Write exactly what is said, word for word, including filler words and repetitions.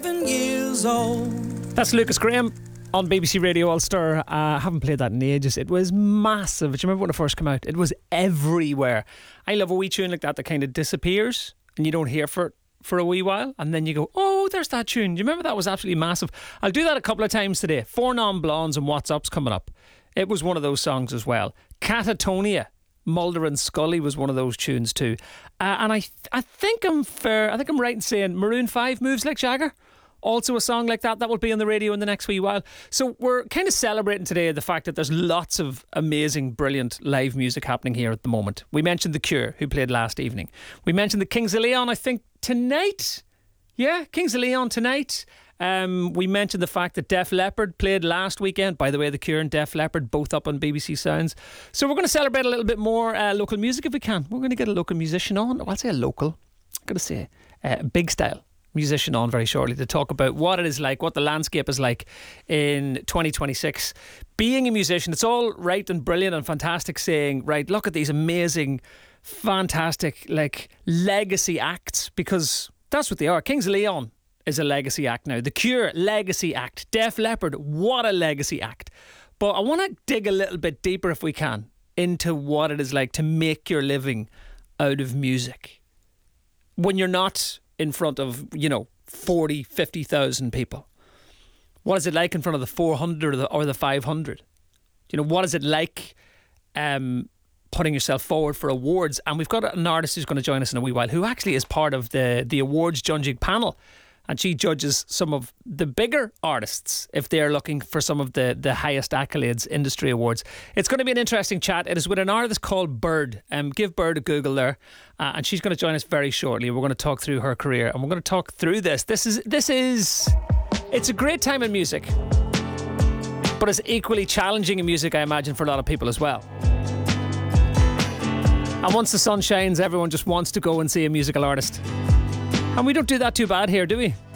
Years old. That's Lucas Graham on B B C Radio Ulster. uh, I haven't played that in ages. It was massive. Do you remember when it first came out? It was everywhere. I love a wee tune like that that kind of disappears and you don't hear for it for a wee while, and then you go, oh, there's that tune. Do you remember that was absolutely massive? I'll do that a couple of times today. Four Non-Blondes and What's Up's coming up. It was one of those songs as well. Catatonia, Mulder and Scully was one of those tunes too. Uh, and I th- I think I'm fair. I think I'm right in saying Maroon five, Moves Like Jagger. Also a song like that, that will be on the radio in the next wee while. So we're kind of celebrating today the fact that there's lots of amazing, brilliant live music happening here at the moment. We mentioned The Cure, who played last evening. We mentioned the Kings of Leon, I think, tonight. Yeah, Kings of Leon tonight. Um, we mentioned the fact that Def Leppard played last weekend. By the way, The Cure and Def Leppard both up on B B C Sounds. So we're going to celebrate a little bit more uh, local music if we can. We're going to get a local musician on. Well, I'll say a local. I'm going to say uh, big style musician on very shortly to talk about what it is like, what the landscape is like in twenty twenty-six. Being a musician, it's all right and brilliant and fantastic saying, right, look at these amazing, fantastic, like, legacy acts, because that's what they are. Kings of Leon is a legacy act now. The Cure, legacy act. Def Leppard, what a legacy act. But I want to dig a little bit deeper, if we can, into what it is like to make your living out of music when you're not in front of, you know, forty, fifty thousand people. What is it like in front of the four hundred or the, or the five hundred? You know, what is it like um, putting yourself forward for awards? And we've got an artist who's going to join us in a wee while who actually is part of the, the awards judging panel. And she judges some of the bigger artists if they're looking for some of the, the highest accolades, industry awards. It's going to be an interesting chat. It is with an artist called Bird. Um, give Bird a Google there. Uh, and she's going to join us very shortly. We're going to talk through her career and we're going to talk through this. This is, this is, it's a great time in music, but it's equally challenging in music, I imagine, for a lot of people as well. And once the sun shines, everyone just wants to go and see a musical artist. And we don't do that too bad here, do we?